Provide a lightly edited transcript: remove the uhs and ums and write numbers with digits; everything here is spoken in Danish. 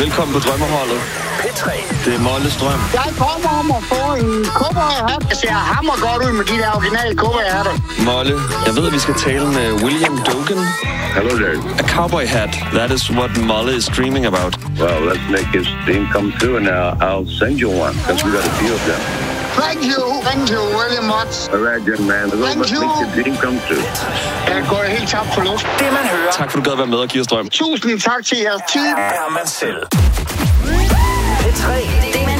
Velkommen på Drømmeholdet. P3. Det er Molles drøm. Jeg kommer om at få en cowboyhat. Jeg ser hammer godt ud med de der originale cowboyhatter. Molle, jeg ved, at vi skal tale med William Dogen. Hello there. A cowboy hat. That is what Molle is dreaming about. Well, let's make his dream come true, and I'll send you one, because we got a few of them. Thank you very much. All right, young man. Let's make your dream come true. Jeg går helt tabt for luft. Det man hører, Tak for, du gad være med og give os drøm. Tusind tak til jeres team. er man selv. P3. Det man